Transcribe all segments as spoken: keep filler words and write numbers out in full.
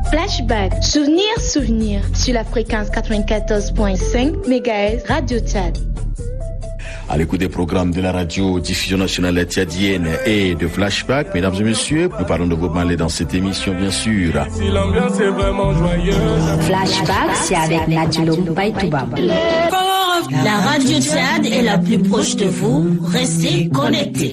Flashback, souvenir, souvenir, sur la fréquence quatre-vingt-quatorze virgule cinq mégahertz Radio Tchad. À l'écoute des programmes de la radio diffusion nationale tchadienne et de Flashback, mesdames et messieurs, nous parlons de Bob Marley dans cette émission, bien sûr. Si l'ambiance est vraiment joyeuse. Flashback, c'est avec Nadilo Baïtoubab. La radio Tchad est la plus proche de vous. Restez connectés.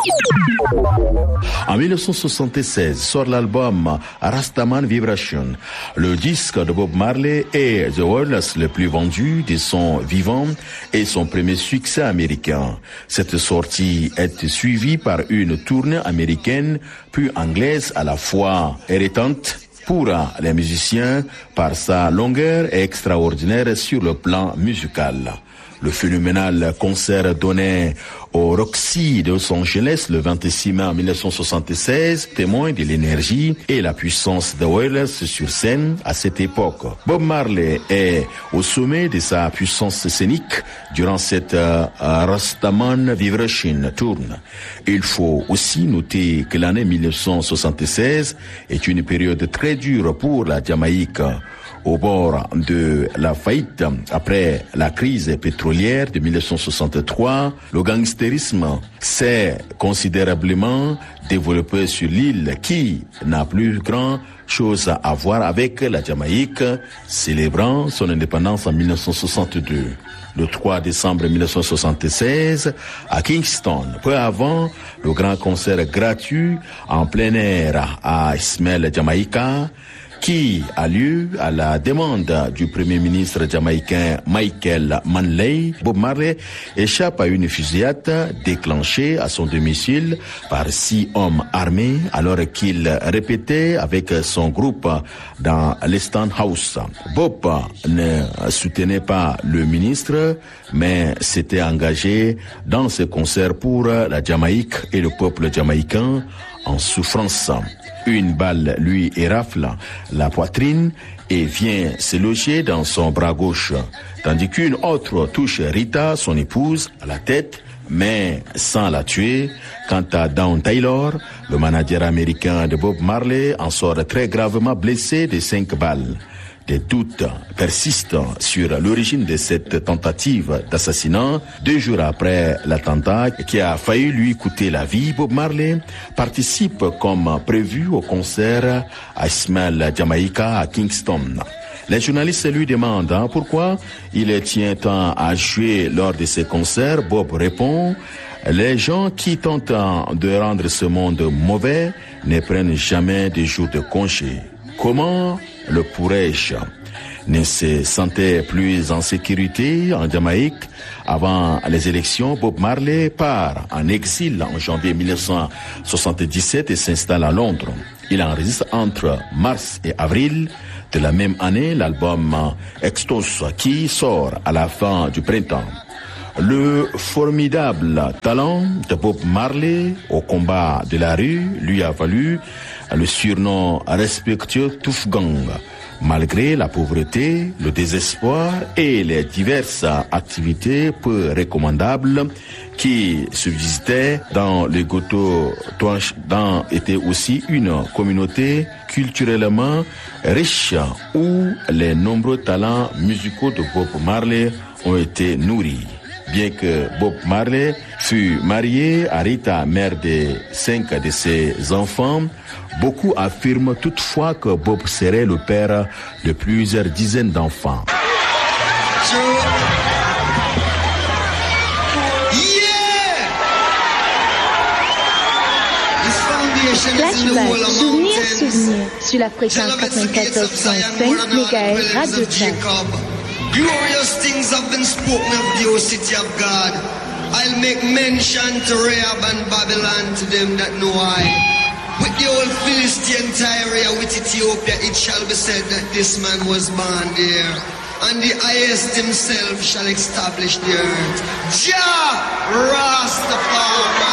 En mille neuf cent soixante-seize sort l'album Rastaman Vibration. Le disque de Bob Marley est The Wailers le plus vendu de son vivant et son premier succès américain. Cette sortie est suivie par une tournée américaine puis anglaise à la fois héritante pour les musiciens par sa longueur extraordinaire sur le plan musical. Le phénoménal concert donné au Roxy de Los Angeles le vingt-six mai mille neuf cent soixante-seize témoigne de l'énergie et la puissance de Wailers sur scène à cette époque. Bob Marley est au sommet de sa puissance scénique durant cette uh, Rastaman Vibration Tour. Il faut aussi noter que l'année mille neuf cent soixante-seize est une période très dure pour la Jamaïque. Au bord de la faillite, après la crise pétrolière de mille neuf cent soixante-trois, le gangstérisme s'est considérablement développé sur l'île qui n'a plus grand chose à voir avec la Jamaïque, célébrant son indépendance en mille neuf cent soixante-deux. Le trois décembre mille neuf cent soixante-seize, à Kingston, peu avant le grand concert gratuit en plein air à Ismail Jamaïca, qui a lieu à la demande du premier ministre jamaïcain Michael Manley. Bob Marley échappe à une fusillade déclenchée à son domicile par six hommes armés alors qu'il répétait avec son groupe dans l'Eston House. Bob ne soutenait pas le ministre, mais s'était engagé dans ce concert pour la Jamaïque et le peuple jamaïcain en souffrance. Une balle lui érafle la poitrine et vient se loger dans son bras gauche, tandis qu'une autre touche Rita, son épouse, à la tête, mais sans la tuer. Quant à Dawn Taylor, le manager américain de Bob Marley, en sort très gravement blessé de cinq balles. Des doutes persistent sur l'origine de cette tentative d'assassinat. Deux jours après l'attentat qui a failli lui coûter la vie, Bob Marley participe comme prévu au concert à Ismail Jamaïca à Kingston. Les journalistes lui demandent hein, pourquoi il tient tant à jouer lors de ces concerts. Bob répond: les gens qui tentent de rendre ce monde mauvais ne prennent jamais des jours de congé. Comment le pourrais-je? Ne se sentait plus en sécurité en Jamaïque. Avant les élections, Bob Marley part en exil en janvier mille neuf cent soixante-dix-sept et s'installe à Londres. Il enregistre entre mars et avril de la même année l'album Extos qui sort à la fin du printemps. Le formidable talent de Bob Marley au combat de la rue lui a valu le surnom respectueux Tough Gang. Malgré la pauvreté, le désespoir et les diverses activités peu recommandables qui subsistaient dans le ghetto, Touadéra était aussi une communauté culturellement riche où les nombreux talents musicaux de Bob Marley ont été nourris. Bien que Bob Marley fût marié à Rita, mère de cinq de ses enfants, beaucoup affirment toutefois que Bob serait le père de plusieurs dizaines d'enfants. Flashback, souvenir, souvenir, sur la fréquence quatre-vingt-quatorze virgule cinq mégahertz Radio Tchad. Glorious things have been spoken of the city of God. I'll make mention to Rahab and Babylon to them that know I. With the old Philistine Tyre, with Ethiopia, it shall be said that this man was born there. And the highest himself shall establish the earth. Jah Rastafari.